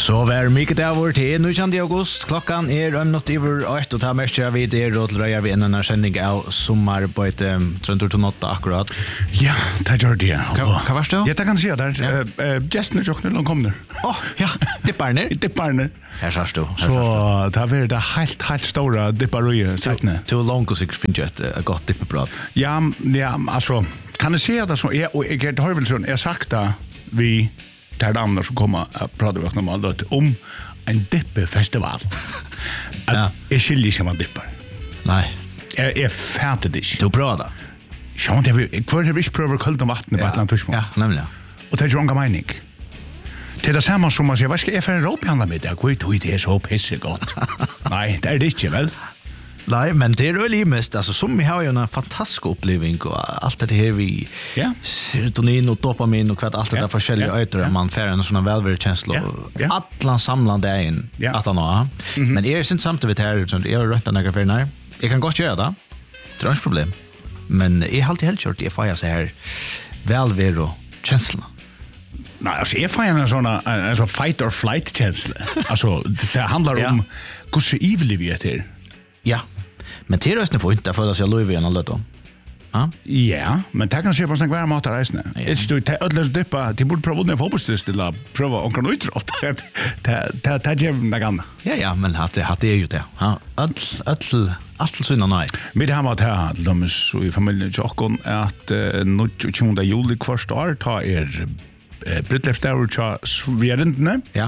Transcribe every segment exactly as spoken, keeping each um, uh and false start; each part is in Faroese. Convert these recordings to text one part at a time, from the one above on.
Så var mycket av vår tid, nu kände august, klockan är en något över åtta och tar mest jag vid er och röjar vi en annan sändning av sommar på ett tröntor till något akkurat. Ja, det gör det. Vad var det? Ja, det kan se där. Gästen är jockna de kommer. Åh, ja, dipparner. Dipparner. Här sås du. Så det var det helt helt stora dipparöje sättne. Till långt och säkert finns ju ett gott dippeprat. Ja, ja, alltså kan du se det så är och jag har väl sån jag sagt det vi där andra som kommer att prata med normalt om en dippefestival. Ja. Är skillig som man dippar. Nej. Är är färdigt. Du pratar. Ja, det är kvar det vi prövar kallt vatten på Atlanten. Ja, nämligen. Och det är ju en mening. Det är det samma som man säger, vad ska jag för en råpjanda med det? Gud, det är så pissigt gott. Nej, det är det inte, väl? Nej, men det är öliga mest. Alltså, som vi har ju en fantastisk upplevelse och allt det här vi ja. serotonin och dopamin och kvart allt det ja. där forskjelliga ja. Öter. Ja. Man får en sån välvärdskänsla ja. ja. alla samlande in ja. att han har. Mm-hmm. Men är det inte samtidigt här som jag har rätt att några för jag kan gott göra det. Det är inte problem. Men jag har alltid helt kört i F I A så här välvärd och känslorna. Nej, alltså jag får en sån en sån fight or flight känsla. Alltså det handlar ja. om hur så evil vi är till. Ja. Men det är rösten får inte för att jag lov igen alla då. Ja. Ja, men det kan se på sån kvar mat där resten. Det står det ödlas dippa, det borde prova den fotbollstest till att prova och kan utrot. Det det det ger mig något annat. Ja ja, men hade hade är ju det. Ja, all all allt så innan nej. Men det har varit här de så i familjen Jockon att nu tjugonde juli första år tar er Brittleftstauer tja Sverindene. Ja.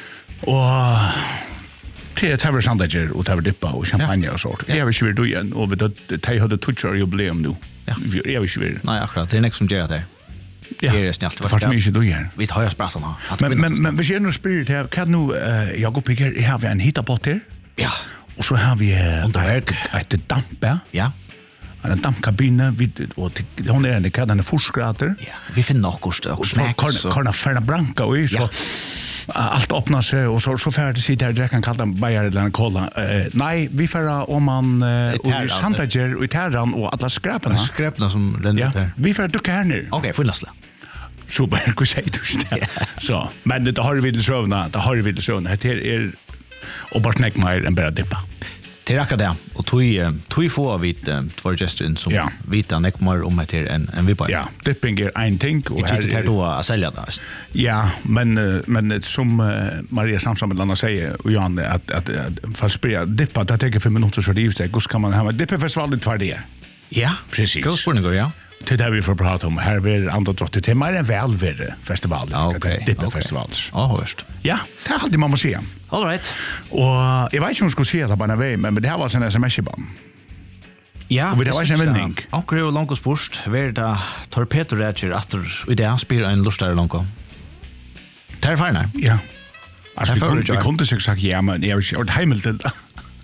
Og det er taver sandager og taver dippa og champagne og sånt. Jeg har ikke vært igjen, og de hadde tutser jubileum nå. Ja. Jeg har ikke vært. Nei, akkurat. Det er nek som gjør det. Ja, det er snällt. Det var ikke du gjør. Vi tar jo spratt om det. Men, men, men hvis jeg nå spyrir til, hva er nå, jeg går på her, har vi en hitapott her. Ja. Og så har vi Underverk. et dampe. Ja. En dampkabine, og hon er en kall, den er forskrater. Ja, vi finner nokkost og snacks. Karna Ferna Branca og i, så allt öppnar sig och så så färdigt sitter här dräckan kallar bajer eller en cola. Eh, nej, vi får om man och i Santager och i Terran och alla skräparna. Skräparna som ränner ja, där. Vi får ducka här nu. Okej, får näsla. Super, hur säger du det? Så, men det har vi till sövna, det har vi till sövna. Det är och bara snack mer än bara dippa. Till raka det. Och tog tog få vid två gester som ja. vita neck mer om det än än vi bara. Ja, dipping är en ting och här är då att sälja det. Ja, men men som Maria Samson med Landa säger och Jan att att för spela dippa det tar fem minuter så det är ju så kan man ha dippa festival i två dagar. Ja, precis. Gå spårningar ja. Till det vi får prata om här blir andra drottet till mer en välvärre festival. Ja, okej. Dippa festival. Ja, hörst. Ja, det har alltid man måste säga. All right. Och jag vet inte om jag skulle säga det på en väg, men det här var en sms-band. Ja, och det var en vinning. Onkel och långt sport, ver det torpedoräger efter i det spyr en lustigare långt. Det är fine. Ja. Alltså vi kunde vi kunde sig sagt ja, men jag har inte hemel till det.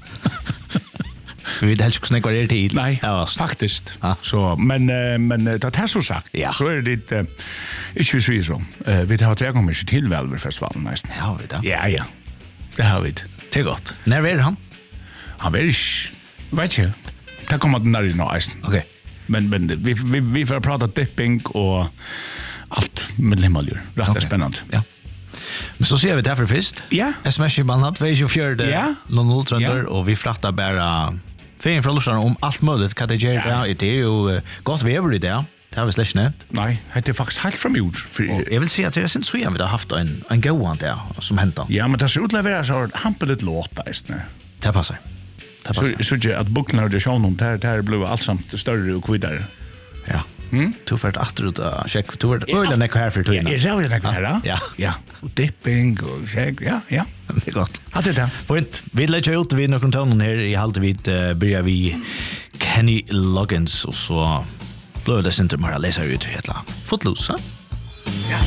Vi vet helst inte vad det är tid. Nej, ja, faktiskt. Ja. Så, men, men det är så sagt. Ja. Så är det inte, uh, inte vi så. Uh, vi har tre gånger till Välverfestivalen nästan. Ja, vi det. Ja, ja. Det har vi det. Det är gott. När är han? Han är inte, vet jag. Det kommer den där i nå eisen. Okej. Okay. Men, men vi, vi, vi får prata dipping och allt med limmaljur. Rätt okay. spännande. Ja. Men så ser vi det för först. Ja. Smash i bandet, vi är ju fjärde. Ja. noll noll trönder och vi frattar bara fin från Lusarna om allt möjligt. Kan det göra? Ja. Det är ju gott väver i det. Det har vi släckt nej. Nej, det är faktiskt helt från ut. Jag vill säga att det är sen så vi har haft en en goan där som händer. Ja, men det ser ut att vara så hampeligt låta istället. Det passar. Det passar. Så så att bucklar det show någon där där blev allt samt större och kvidare. Ja. Mm? Du får åter ut och check du vart öl den här för tiden. Ja, är det det här? Ja. Ja. Och dipping och check. Ja, ja. Det är gott. Hade det. Fint. Vi lägger ut vid några tonen här i halvt vid börjar vi Kenny Loggins och så blöder det inte mer läsa ut hela. Footloose, va?